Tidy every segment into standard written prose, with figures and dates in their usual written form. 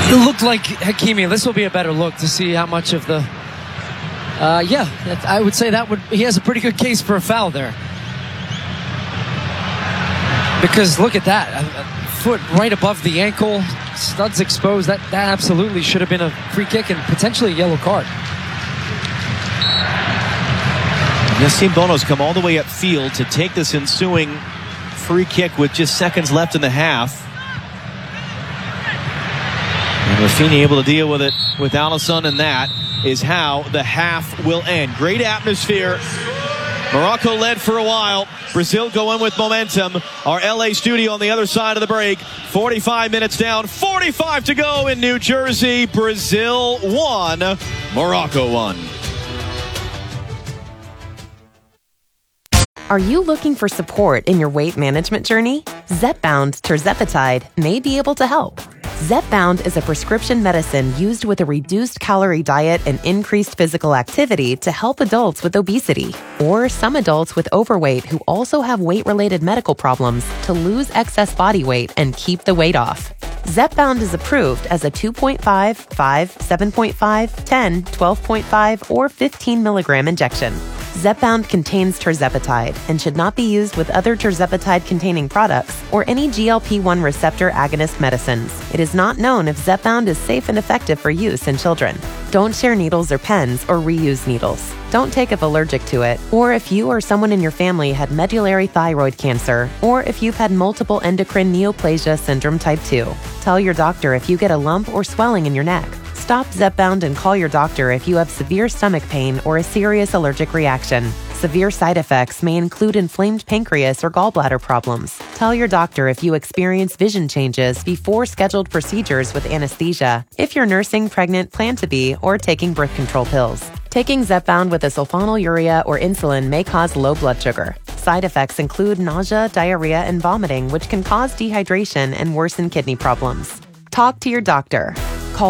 It looked like Hakimi. This will be a better look to see how much of the... I would say he has a pretty good case for a foul there. Because look at that. A foot right above the ankle. Studs exposed. That absolutely should have been a free kick and potentially a yellow card. Yassine Bono's come all the way upfield to take this ensuing free kick with just seconds left in the half. And Rafinha able to deal with it with Alisson, and that is how the half will end. Great atmosphere. Morocco led for a while. Brazil go in with momentum. Our LA studio on the other side of the break. 45 minutes down, 45 to go in New Jersey. Brazil 1, Morocco 1. Are you looking for support in your weight management journey? Zepbound tirzepatide may be able to help. Zepbound is a prescription medicine used with a reduced calorie diet and increased physical activity to help adults with obesity or some adults with overweight who also have weight-related medical problems to lose excess body weight and keep the weight off. Zepbound is approved as a 2.5, 5, 7.5, 10, 12.5, or 15 milligram injection. Zepbound contains tirzepatide and should not be used with other tirzepatide-containing products or any GLP-1 receptor agonist medicines. It is not known if Zepbound is safe and effective for use in children. Don't share needles or pens or reuse needles. Don't take if allergic to it, or if you or someone in your family had medullary thyroid cancer, or if you've had multiple endocrine neoplasia syndrome type 2. Tell your doctor if you get a lump or swelling in your neck. Stop Zepbound and call your doctor if you have severe stomach pain or a serious allergic reaction. Severe side effects may include inflamed pancreas or gallbladder problems. Tell your doctor if you experience vision changes before scheduled procedures with anesthesia, if you're nursing, pregnant, plan to be, or taking birth control pills. Taking Zepbound with a sulfonylurea or insulin may cause low blood sugar. Side effects include nausea, diarrhea, and vomiting, which can cause dehydration and worsen kidney problems. Talk to your doctor. Call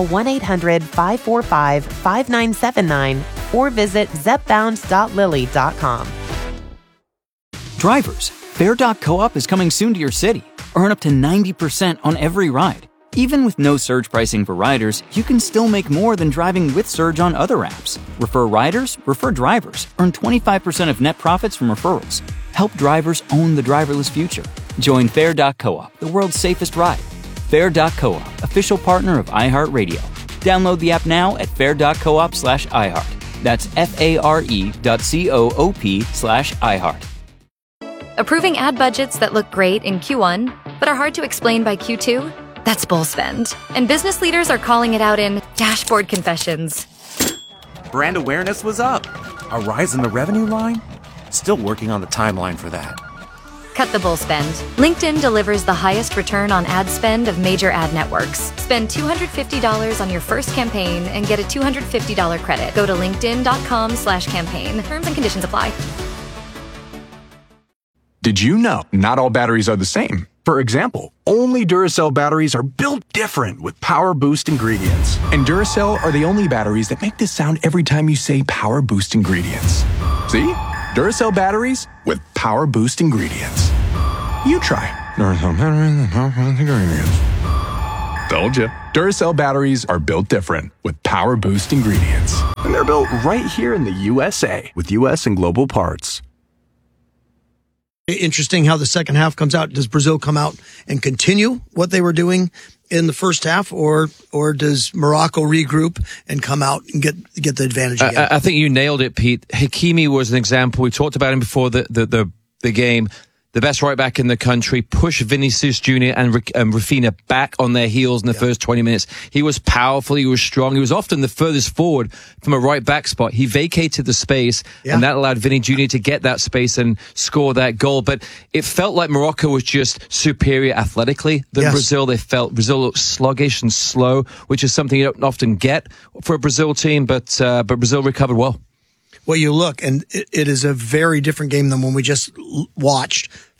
1-800-545-5979 or visit zepbound.lilly.com. Drivers, Fair.coop is coming soon to your city. Earn up to 90% on every ride. Even with no surge pricing for riders, you can still make more than driving with Surge on other apps. Refer riders, refer drivers. Earn 25% of net profits from referrals. Help drivers own the driverless future. Join Fair.coop, the world's safest ride. Fair.coop, official partner of iHeartRadio. Download the app now at fair.coop/iHeart. That's FARE.coop/iHeart. Approving ad budgets that look great in Q1, but are hard to explain by Q2? That's bull spend. And business leaders are calling it out in dashboard confessions. Brand awareness was up. A rise in the revenue line? Still working on the timeline for that. Cut the bull spend. LinkedIn delivers the highest return on ad spend of major ad networks. Spend $250 on your first campaign and get a $250 credit. Go to linkedin.com/campaign. Terms and conditions apply. Did you know not all batteries are the same? For example, only Duracell batteries are built different with Power Boost ingredients. And Duracell are the only batteries that make this sound every time you say Power Boost ingredients. See? Duracell batteries with Power Boost ingredients. You try Duracell batteries with Power Boost ingredients. Told you. Duracell batteries are built different with Power Boost ingredients. And they're built right here in the USA with US and global parts. Interesting how the second half comes out. Does Brazil come out and continue what they were doing in the first half, or does Morocco regroup and come out and get the advantage again? I think you nailed it, Pete. Hakimi was an example. We talked about him before the game. The best right back in the country, pushed Vinicius Jr. and Rafinha back on their heels in the first 20 minutes. He was powerful. He was strong. He was often the furthest forward from a right back spot. He vacated the space, and that allowed Vinny Jr. to get that space and score that goal. But it felt like Morocco was just superior athletically than Brazil. Brazil looked sluggish and slow, which is something you don't often get for a Brazil team, but Brazil recovered well. Well, you look, and it is a very different game than when we just watched.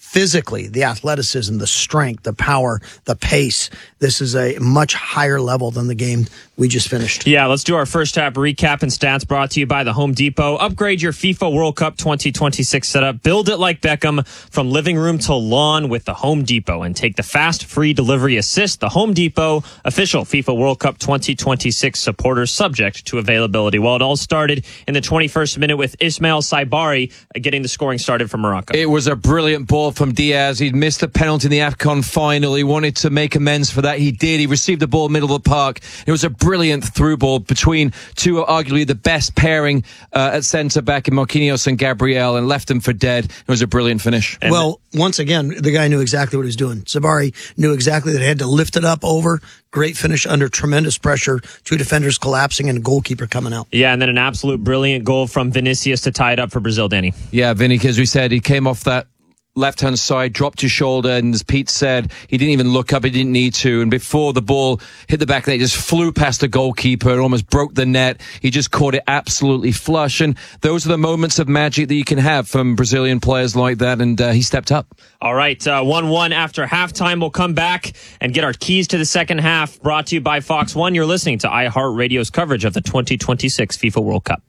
physically, the athleticism, the strength, the power, the pace. This is a much higher level than the game we just finished. Yeah, let's do our first half recap and stats brought to you by the Home Depot. Upgrade your FIFA World Cup 2026 setup. Build it like Beckham from living room to lawn with the Home Depot and take the fast, free delivery assist. The Home Depot, official FIFA World Cup 2026 supporters, subject to availability. Well, it all started in the 21st minute with Ismail Saibari getting the scoring started for Morocco. It was a brilliant ball from Diaz. He'd missed the penalty in the AFCON final. He wanted to make amends for that. He did. He received the ball middle of the park. It was a brilliant through ball between two, arguably the best pairing at centre-back in Marquinhos and Gabriel, and left them for dead. It was a brilliant finish. Well, once again, the guy knew exactly what he was doing. Sabari knew exactly that he had to lift it up over. Great finish under tremendous pressure. Two defenders collapsing and a goalkeeper coming out. Yeah, and then an absolute brilliant goal from Vinicius to tie it up for Brazil, Danny. Yeah, Vinny, as we said, he came off that left-hand side, dropped his shoulder, and as Pete said, he didn't even look up, he didn't need to, and before the ball hit the back of the net, he just flew past the goalkeeper and almost broke the net. He just caught it absolutely flush, and those are the moments of magic that you can have from Brazilian players like that, and he stepped up. All right, 1-1 after halftime. We'll come back and get our keys to the second half, brought to you by Fox One. You're listening to iHeartRadio's coverage of the 2026 FIFA World Cup.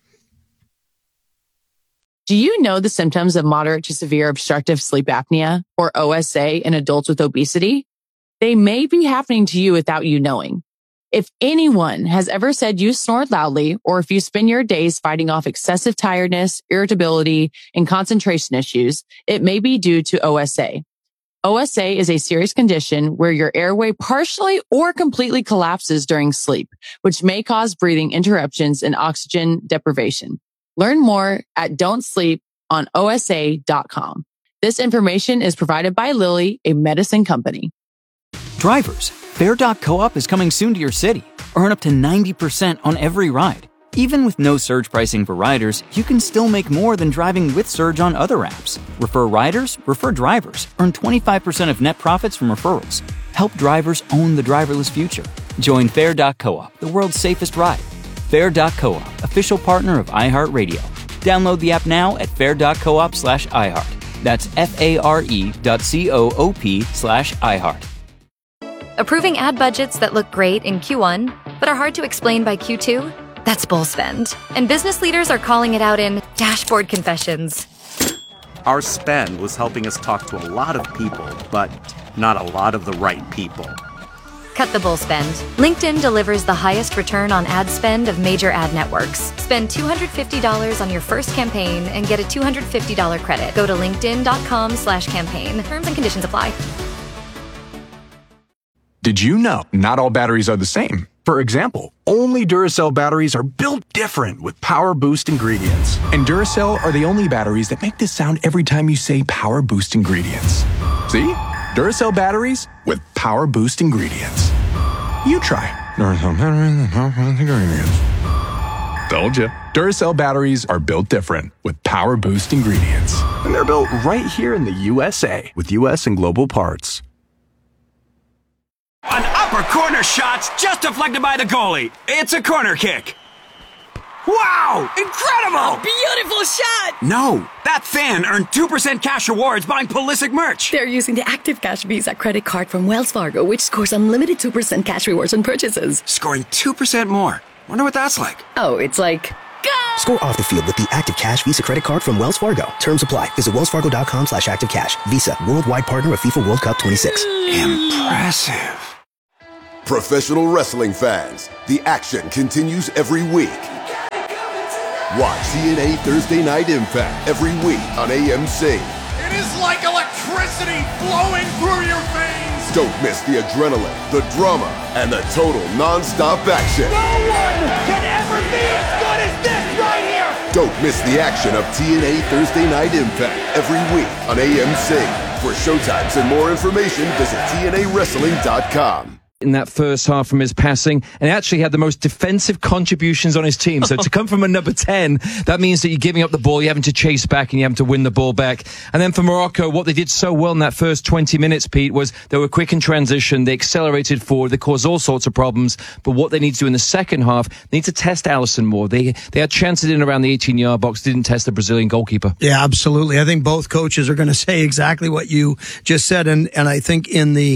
Do you know the symptoms of moderate to severe obstructive sleep apnea, or OSA, in adults with obesity? They may be happening to you without you knowing. If anyone has ever said you snored loudly, or if you spend your days fighting off excessive tiredness, irritability, and concentration issues, it may be due to OSA. OSA is a serious condition where your airway partially or completely collapses during sleep, which may cause breathing interruptions and oxygen deprivation. Learn more at don'tsleeponosa.com. This information is provided by Lilly, a medicine company. Drivers, Fair.coop is coming soon to your city. Earn up to 90% on every ride. Even with no surge pricing for riders, you can still make more than driving with Surge on other apps. Refer riders, refer drivers. Earn 25% of net profits from referrals. Help drivers own the driverless future. Join Fair.coop, the world's safest ride. Fair.coop, official partner of iHeartRadio. Download the app now at fair.coop/iHeart. That's FARE.coop/iHeart. Approving ad budgets that look great in Q1, but are hard to explain by Q2? That's bull spend. And business leaders are calling it out in dashboard confessions. Our spend was helping us talk to a lot of people, but not a lot of the right people. Cut the bull spend. LinkedIn delivers the highest return on ad spend of major ad networks. Spend $250 on your first campaign and get a $250 credit. Go to linkedin.com/campaign. Terms and conditions apply. Did you know not all batteries are the same? For example, only Duracell batteries are built different with Power Boost ingredients. And Duracell are the only batteries that make this sound every time you say Power Boost ingredients. See? Duracell batteries with Power Boost ingredients. You try. Duracell batteries with Power Boost ingredients. Told you. Duracell batteries are built different with Power Boost ingredients. And they're built right here in the USA with US and global parts. An upper corner shot's just deflected by the goalie. It's a corner kick. Wow! Incredible! Beautiful shot! No, that fan earned 2% cash rewards buying Pulisic merch. They're using the Active Cash Visa credit card from Wells Fargo, which scores unlimited 2% cash rewards on purchases. Scoring 2% more. Wonder what that's like. Oh, it's like... Go! Score off the field with the Active Cash Visa credit card from Wells Fargo. Terms apply. Visit wellsfargo.com/activecash. Visa, worldwide partner of FIFA World Cup 26. Impressive. Professional wrestling fans, the action continues every week. Watch TNA Thursday Night Impact every week on AMC. It is like electricity flowing through your veins. Don't miss the adrenaline, the drama, and the total non-stop action. No one can ever be as good as this right here. Don't miss the action of TNA Thursday Night Impact every week on AMC. For showtimes and more information, visit TNAWrestling.com. in that first half from his passing, and actually had the most defensive contributions on his team. So to come from a number 10, that means that you're giving up the ball, you're having to chase back, and you're having to win the ball back. And then for Morocco, what they did so well in that first 20 minutes, Pete, was they were quick in transition, they accelerated forward, they caused all sorts of problems. But what they need to do in the second half, they need to test Alisson more. They had chances in around the 18-yard box, didn't test the Brazilian goalkeeper. Yeah, absolutely. I think both coaches are going to say exactly what you just said, and I think in the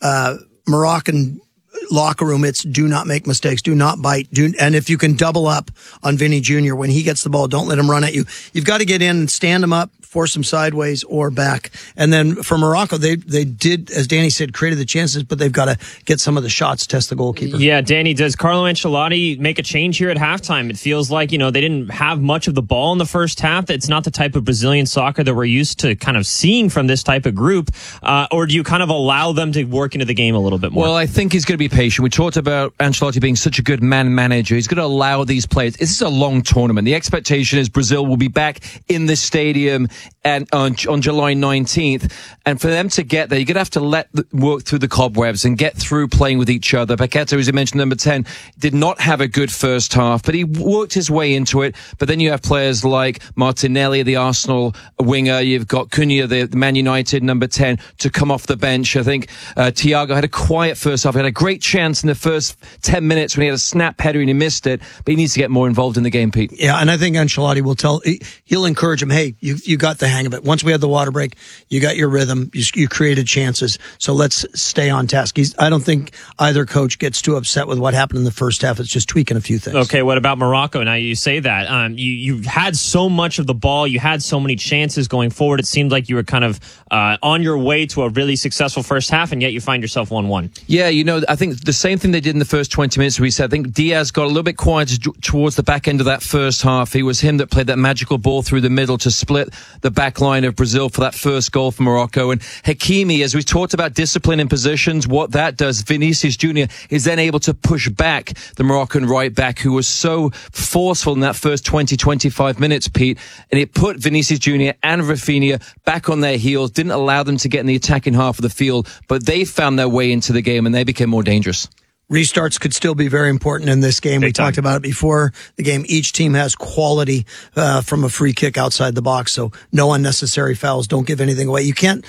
Moroccan locker room, it's do not make mistakes, do not bite, and if you can double up on Vinny Jr. when he gets the ball, don't let him run at you. You've got to get in and stand him up, force him sideways or back. And then for Morocco, they did, as Danny said, created the chances, but they've got to get some of the shots, test the goalkeeper. Yeah, Danny, does Carlo Ancelotti make a change here at halftime? It feels like, they didn't have much of the ball in the first half. It's not the type of Brazilian soccer that we're used to kind of seeing from this type of group. Or do you kind of allow them to work into the game a little bit more? Well, I think he's going to be patient. We talked about Ancelotti being such a good man manager. He's going to allow these players. This is a long tournament. The expectation is Brazil will be back in this stadium and on July 19th. And for them to get there, you're going to have to work through the cobwebs and get through playing with each other. Paqueta, as you mentioned, number 10, did not have a good first half, but he worked his way into it. But then you have players like Martinelli, the Arsenal winger. You've got Cunha, the Man United number 10, to come off the bench. I think Thiago had a quiet first half. He had a great chance in the first 10 minutes when he had a snap header and he missed it, but he needs to get more involved in the game, Pete. Yeah, and I think Ancelotti he'll encourage him, hey, you got the hang of it. Once we had the water break, you got your rhythm, you created chances, so let's stay on task. I don't think either coach gets too upset with what happened in the first half. It's just tweaking a few things. Okay, what about Morocco? Now you say that. You had so much of the ball, you had so many chances going forward. It seemed like you were kind of on your way to a really successful first half, and yet you find yourself 1-1. Yeah, I think the same thing they did in the first 20 minutes. We said, I think Diaz got a little bit quiet towards the back end of that first half. It was him that played that magical ball through the middle to split the back line of Brazil for that first goal for Morocco. And Hakimi, as we talked about discipline in positions, what that does, Vinicius Jr. is then able to push back the Moroccan right back, who was so forceful in that first 20-25 minutes, Pete, and it put Vinicius Jr. and Rafinha back on their heels, didn't allow them to get in the attacking half of the field, but they found their way into the game and they became more dangerous. Restarts could still be very important in this game. We talked about it before the game. Each team has quality from a free kick outside the box, so no unnecessary fouls. Don't give anything away. You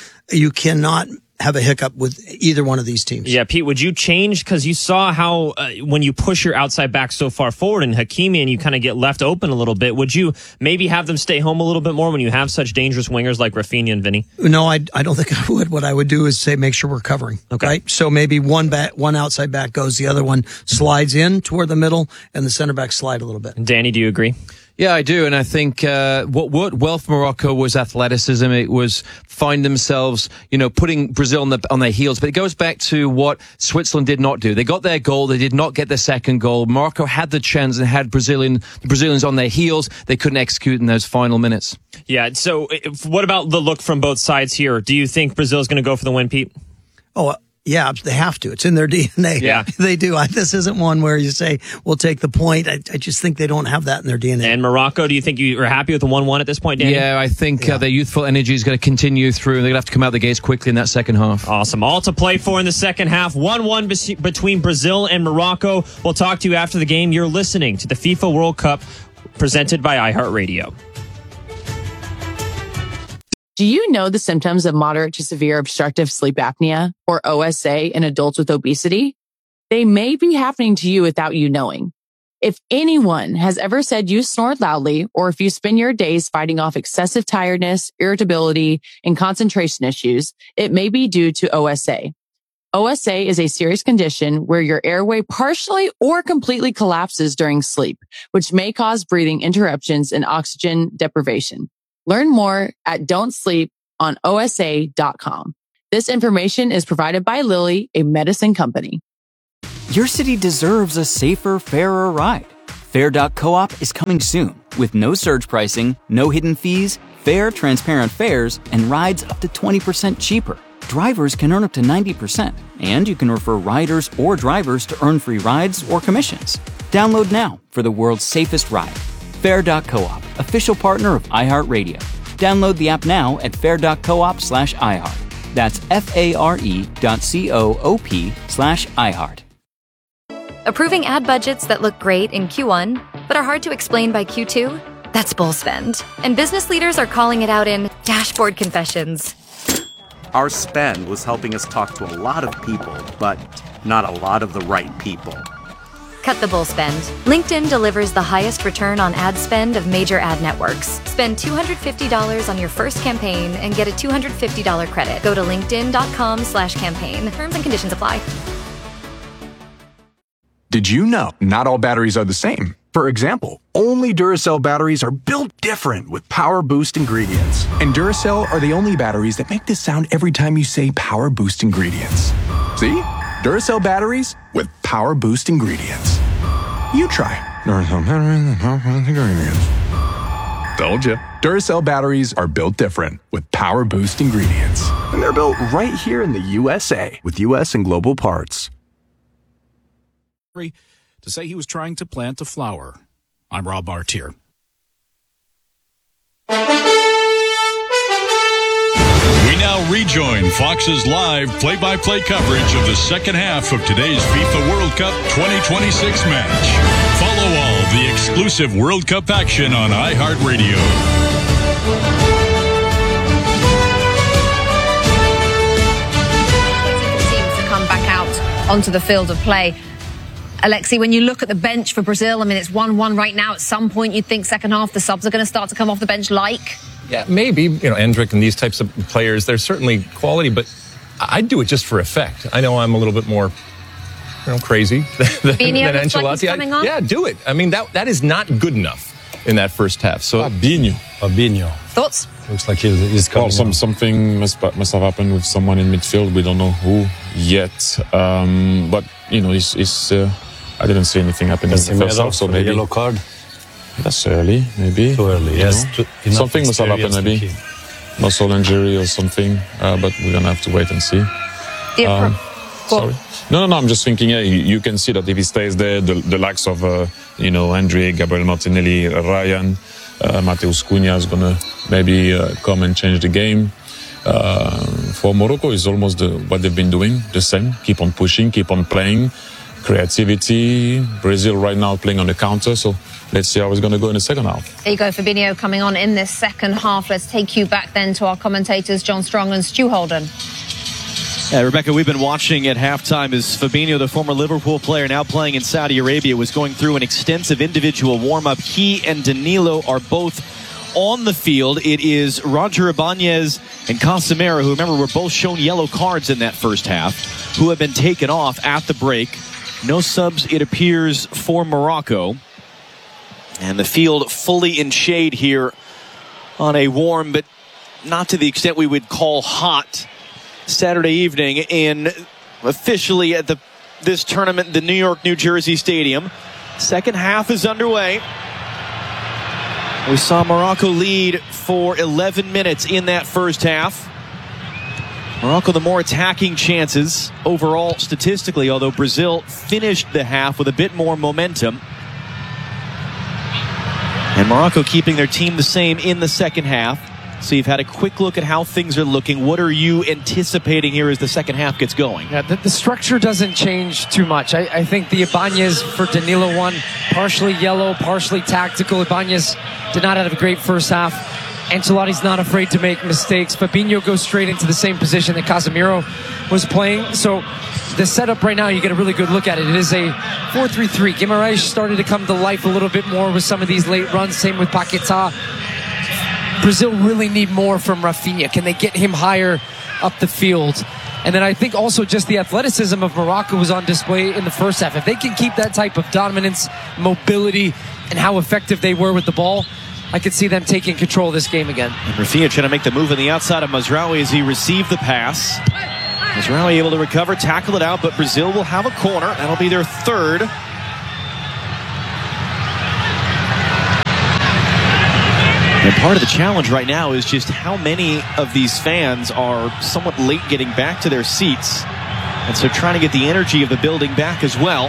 cannot have a hiccup with either one of these teams. Yeah, Pete, would you change? Because you saw how when you push your outside back so far forward in Hakimi and you kind of get left open a little bit, would you maybe have them stay home a little bit more when you have such dangerous wingers like Rafinha and Vinny? No, I don't think I would. What I would do is say make sure we're covering. Okay. Right? So maybe one outside back goes, the other one slides in toward the middle, and the center back slide a little bit. Danny, do you agree? Yeah, I do. And I think what worked well for Morocco was athleticism. It was find themselves, putting Brazil on their heels. But it goes back to what Switzerland did not do. They got their goal. They did not get the second goal. Morocco had the chance and had the Brazilians on their heels. They couldn't execute in those final minutes. Yeah, so what about the look from both sides here? Do you think Brazil's going to go for the win, Pete? Yeah, they have to. It's in their DNA. Yeah. They do. This isn't one where you say, we'll take the point. I just think they don't have that in their DNA. And Morocco, do you think you are happy with the 1-1 at this point, Danny? Yeah, I think their youthful energy is going to continue through. They're going to have to come out the gates quickly in that second half. Awesome. All to play for in the second half. 1-1 between Brazil and Morocco. We'll talk to you after the game. You're listening to the FIFA World Cup presented by iHeartRadio. Do you know the symptoms of moderate to severe obstructive sleep apnea, or OSA, in adults with obesity? They may be happening to you without you knowing. If anyone has ever said you snored loudly, or if you spend your days fighting off excessive tiredness, irritability, and concentration issues, it may be due to OSA. OSA is a serious condition where your airway partially or completely collapses during sleep, which may cause breathing interruptions and oxygen deprivation. Learn more at don'tsleeponosa.com. This information is provided by Lilly, a medicine company. Your city deserves a safer, fairer ride. Fair.coop is coming soon with no surge pricing, no hidden fees, fair, transparent fares, and rides up to 20% cheaper. Drivers can earn up to 90%, and you can refer riders or drivers to earn free rides or commissions. Download now for the world's safest ride. Fair.coop, official partner of iHeartRadio. Download the app now at fair.coop/iHeart. That's FARE.COOP/iHeart. Approving ad budgets that look great in Q1, but are hard to explain by Q2? That's bull spend. And business leaders are calling it out in dashboard confessions. Our spend was helping us talk to a lot of people, but not a lot of the right people. Cut the bull spend. LinkedIn delivers the highest return on ad spend of major ad networks. Spend $250 on your first campaign and get a $250 credit. Go to linkedin.com/campaign. Terms and conditions apply. Did you know not all batteries are the same? For example, only Duracell batteries are built different with Power Boost ingredients. And Duracell are the only batteries that make this sound every time you say Power Boost ingredients. See? Duracell batteries with Power Boost ingredients. You try Duracell batteries with Power Boost ingredients. Told you. Duracell batteries are built different with Power Boost ingredients. And they're built right here in the USA with US and global parts. To say he was trying to plant a flower. I'm Rob Martier. We now rejoin Fox's live play-by-play coverage of the second half of today's FIFA World Cup 2026 match. Follow all the exclusive World Cup action on iHeartRadio. Teams to come back out onto the field of play. Alexi, when you look at the bench for Brazil, I mean, it's 1-1 right now. At some point, you'd think second half, the subs are going to start to come off the bench like? Yeah, maybe. Endrick and these types of players, they're certainly quality, but I'd do it just for effect. I know I'm a little bit more, crazy than Ancelotti. Like he's coming on? Yeah, do it. I mean, that is not good enough in that first half. So Fabinho. Thoughts? Looks like he's coming. Well, something must have happened with someone in midfield. We don't know who yet. But, it's I didn't see anything happen in the first half, so maybe yellow card. That's early, maybe. Too early, yes. Something must have happened, maybe. Muscle injury or something, but we're gonna have to wait and see. Sorry. No. I'm just thinking. Yeah, you can see that if he stays there, the likes of Andre, Gabriel Martinelli, Ryan, Mateus Cunha is gonna maybe come and change the game. For Morocco, is almost what they've been doing, the same. Keep on pushing, keep on playing. Creativity. Brazil right now playing on the counter, so let's see how it's going to go in the second half. There you go, Fabinho coming on in this second half. Let's take you back then to our commentators, John Strong and Stu Holden. Yeah, Rebecca, we've been watching at halftime as Fabinho, the former Liverpool player now playing in Saudi Arabia, was going through an extensive individual warm-up. He and Danilo are both on the field. It is Roger Ibanez and Casemiro, who, remember, were both shown yellow cards in that first half, who have been taken off at the break. No subs, it appears, for Morocco. And the field fully in shade here on a warm, but not to the extent we would call hot, Saturday evening in officially at this tournament, the New York, New Jersey Stadium. Second half is underway. We saw Morocco lead for 11 minutes in that first half. Morocco the more attacking chances overall statistically, although Brazil finished the half with a bit more momentum. And Morocco keeping their team the same in the second half. So you've had a quick look at how things are looking. What are you anticipating here as the second half gets going? Yeah, the structure doesn't change too much. I think the Ibanez for Danilo one, partially yellow, partially tactical. Ibanez did not have a great first half. Ancelotti's not afraid to make mistakes. Fabinho goes straight into the same position that Casemiro was playing. So the setup right now, you get a really good look at it. It is a 4-3-3. Guimaraes started to come to life a little bit more with some of these late runs. Same with Paquetá. Brazil really need more from Rafinha. Can they get him higher up the field? And then I think also just the athleticism of Morocco was on display in the first half. If they can keep that type of dominance, mobility, and how effective they were with the ball, I could see them taking control of this game again. And Rafinha trying to make the move on the outside of Mazraoui as he received the pass. Mazraoui able to recover, tackle it out, but Brazil will have a corner. That'll be their third. And part of the challenge right now is just how many of these fans are somewhat late getting back to their seats. And so trying to get the energy of the building back as well.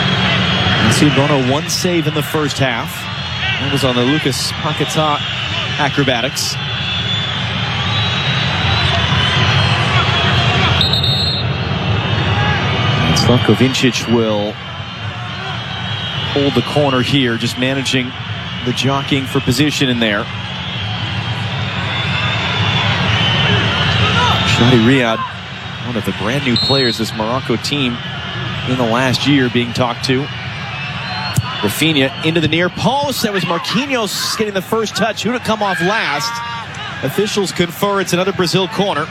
See Bono one save in the first half. That was on the Lucas Paquetá acrobatics. And Slavko Vincic will hold the corner here, just managing the jockeying for position in there. Shadi Riyad, one of the brand new players this Morocco team in the last year, being talked to. Rafinha into the near post. That was Marquinhos getting the first touch. Who to come off last? Officials confer it's another Brazil corner.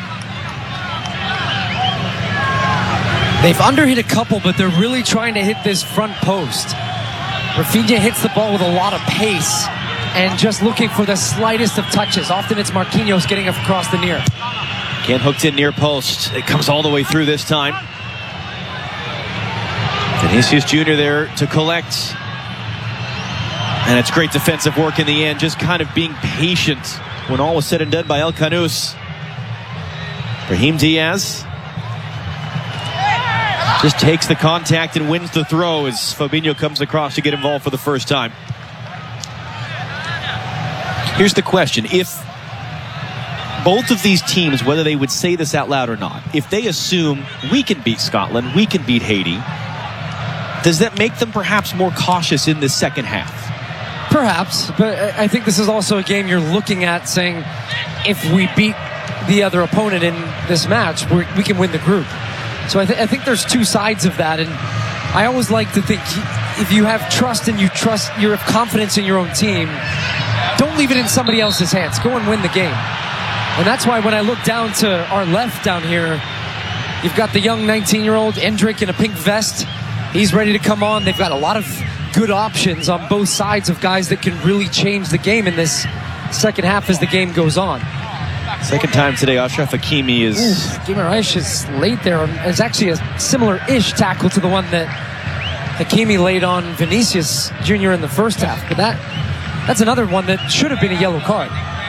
They've underhit a couple, but they're really trying to hit this front post. Rafinha hits the ball with a lot of pace and just looking for the slightest of touches. Often it's Marquinhos getting across the near. Again, hooked in near post. It comes all the way through this time. Vinicius Jr. there to collect. And it's great defensive work in the end, just kind of being patient when all was said and done by El Khanous. Brahim Diaz just takes the contact and wins the throw as Fabinho comes across to get involved for the first time. Here's the question. If both of these teams, whether they would say this out loud or not, if they assume we can beat Scotland, we can beat Haiti, does that make them perhaps more cautious in the second half? Perhaps, but I think this is also a game you're looking at saying, if we beat the other opponent in this match, we can win the group. So I think there's two sides of that, and I always like to think if you have trust and you have confidence in your own team, don't leave it in somebody else's hands. Go and win the game. And that's why when I look down to our left down here, you've got the young 19-year-old Endrick in a pink vest. He's ready to come on. They've got a lot of good options on both sides of guys that can really change the game in this second half as the game goes on. Second time today, Achraf Hakimi is... Guimaraes is late there. It's actually a similar-ish tackle to the one that Hakimi laid on Vinicius Jr. in the first half. But that's another one that should have been a yellow card.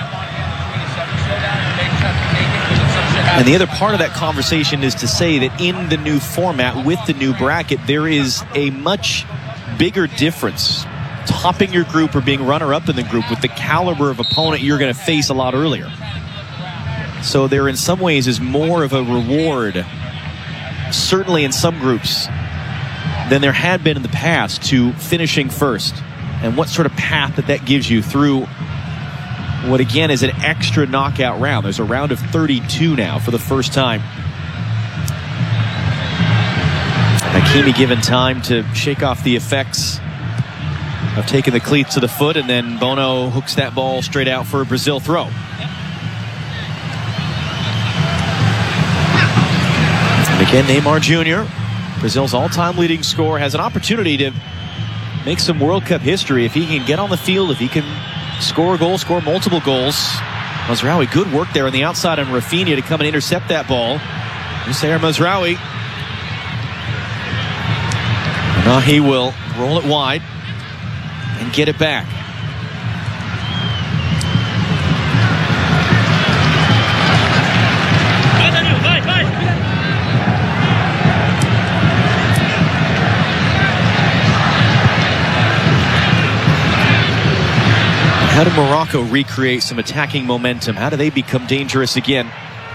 And the other part of that conversation is to say that in the new format, with the new bracket, there is a much bigger difference topping your group or being runner-up in the group with the caliber of opponent you're going to face a lot earlier. So there in some ways is more of a reward, certainly in some groups, than there had been in the past to finishing first. And what sort of path that gives you through what again is an extra knockout round. There's a round of 32 now for the first time. Hakimi given time to shake off the effects of taking the cleats to the foot, and then Bono hooks that ball straight out for a Brazil throw. And again, Neymar Jr., Brazil's all-time leading scorer, has an opportunity to make some World Cup history if he can get on the field, if he can score a goal, score multiple goals. Mazraoui, good work there on the outside on Rafinha to come and intercept that ball. Noussair Mazraoui. Now he will roll it wide and get it back. How did Morocco recreate some attacking momentum? How do they become dangerous again?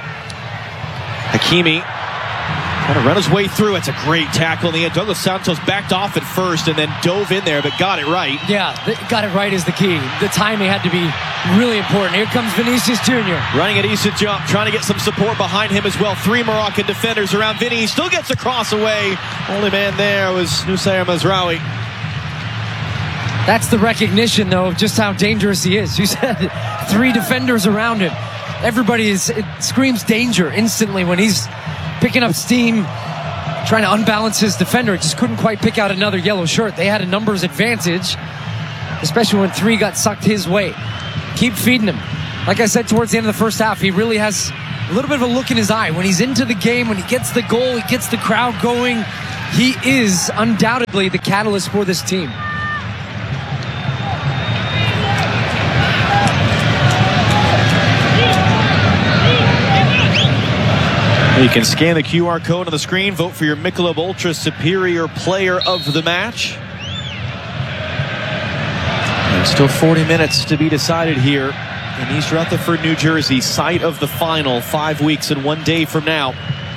Hakimi trying to run his way through. It's a great tackle in the end. Douglas Santos backed off at first and then dove in there, but got it right. Yeah, got it right is the key. The timing had to be really important. Here comes Vinicius Jr. Running a decent jump, trying to get some support behind him as well. 3 Moroccan defenders around Vinny. He still gets a cross away. Only man there was Noussair Mazraoui. That's the recognition, though, of just how dangerous he is. You said 3 defenders around him. Everybody it screams danger instantly when he's picking up steam, trying to unbalance his defender. Just couldn't quite pick out another yellow shirt. They had a numbers advantage, especially when 3 got sucked his way. Keep feeding him. Like I said, towards the end of the first half, he really has a little bit of a look in his eye. When he's into the game, when he gets the goal, he gets the crowd going. He is undoubtedly the catalyst for this team. You can scan the QR code on the screen, vote for your Michelob Ultra Superior Player of the Match. And still 40 minutes to be decided here in East Rutherford, New Jersey, site of the final 5 weeks and 1 day from now.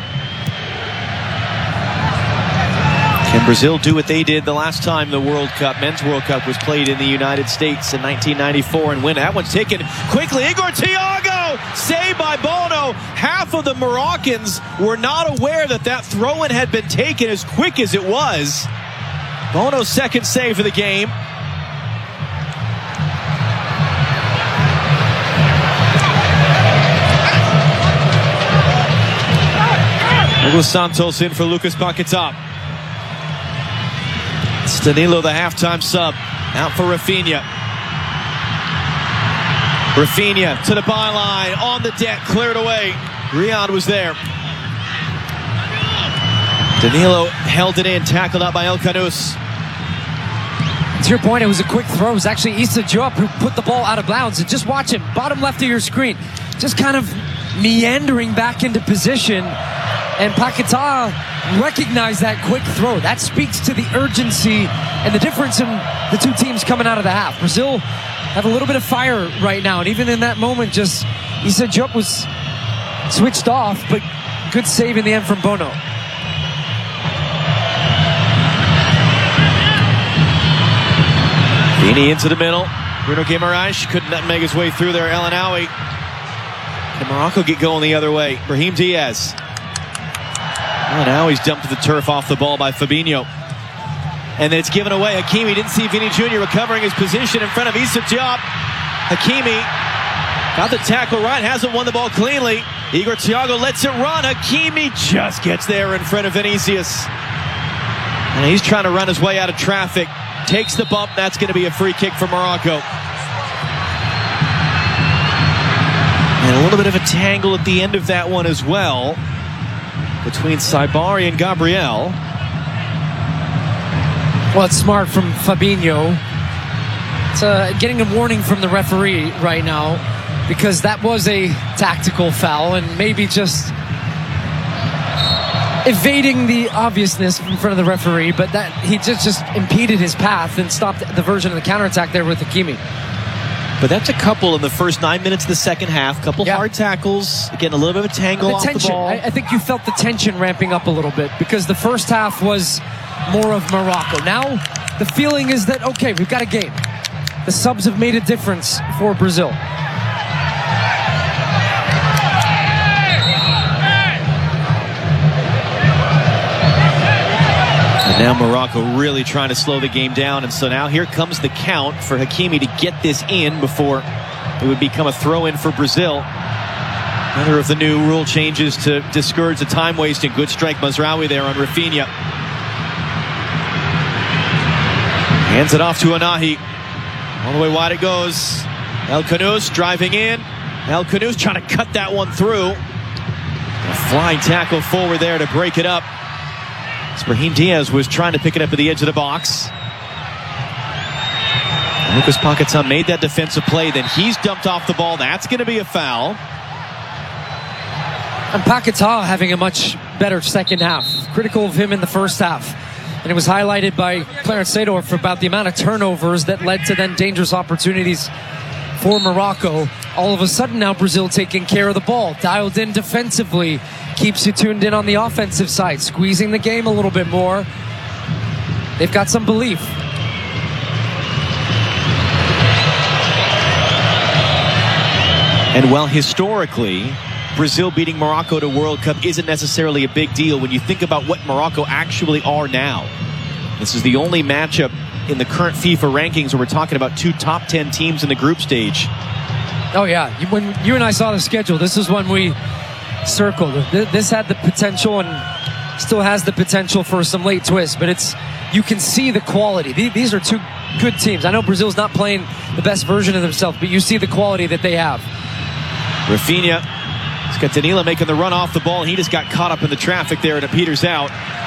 Can Brazil do what they did the last time the Men's World Cup was played in the United States in 1994 and win? That one's taken quickly. Igor Thiago, saved by Bono. Half of the Moroccans were not aware that throw-in had been taken as quick as it was. Bono's second save of the game. Douglas Santos in for Lucas Paquetá. It's Danilo, the halftime sub, out for Rafinha. Rafinha to the byline, on the deck, cleared away. Riyad was there. Danilo held it in, tackled out by El Khanous. To your point, it was a quick throw. It was actually Issa Diop who put the ball out of bounds. And just watch him, bottom left of your screen, just kind of meandering back into position. And Paquetá recognized that quick throw. That speaks to the urgency and the difference in the two teams coming out of the half. Brazil have a little bit of fire right now. And even in that moment, just Issa Diop was switched off, but good save in the end from Bono. Vini into the middle. Bruno Guimaraes couldn't make his way through there. El Ainaoui. Can Morocco get going the other way? Brahim Diaz. Oh, now he's dumped to the turf off the ball by Fabinho. And then it's given away. Hakimi didn't see Vini Jr. recovering his position in front of Issa Diop. Hakimi got the tackle right, hasn't won the ball cleanly. Igor Thiago lets it run. Hakimi just gets there in front of Vinicius. And he's trying to run his way out of traffic. Takes the bump. That's going to be a free kick for Morocco. And a little bit of a tangle at the end of that one as well, between Saibari and Gabriel. Well, it's smart from Fabinho. It's getting a warning from the referee right now, because that was a tactical foul and maybe just evading the obviousness in front of the referee, but that he just impeded his path and stopped the version of the counterattack there with Hakimi. But that's a couple in the first 9 minutes of the second half. Couple hard tackles. Again, a little bit of a tangle off the ball. I think you felt the tension ramping up a little bit, because the first half was more of Morocco. Now, the feeling is that, okay, we've got a game. The subs have made a difference for Brazil. And now Morocco really trying to slow the game down. And so now here comes the count for Hakimi to get this in before it would become a throw-in for Brazil. Another of the new rule changes to discourage the time wasting. Good strike, Mazraoui there on Rafinha. Hands it off to Anahi. All the way wide it goes. El Khanous driving in. El Khanous trying to cut that one through. A flying tackle forward there to break it up. Brahim Diaz was trying to pick it up at the edge of the box. And Lucas Paquetá made that defensive play. Then he's dumped off the ball. That's going to be a foul. And Paquetá having a much better second half. Critical of him in the first half. And it was highlighted by Clarence Seedorf about the amount of turnovers that led to then dangerous opportunities for Morocco. All of a sudden now Brazil taking care of the ball, dialed in defensively, keeps you tuned in on the offensive side, squeezing the game a little bit more. They've got some belief. And while historically Brazil beating Morocco to World Cup isn't necessarily a big deal, when you think about what Morocco actually are now, this is the only matchup in the current FIFA rankings where we're talking about two top 10 teams in the group stage. Oh yeah, when you and I saw the schedule, this is when we circled. This had the potential and still has the potential for some late twists, but you can see the quality. These are two good teams. I know Brazil's not playing the best version of themselves, but you see the quality that they have. Rafinha, he's got Danilo making the run off the ball. He just got caught up in the traffic there and it peters out.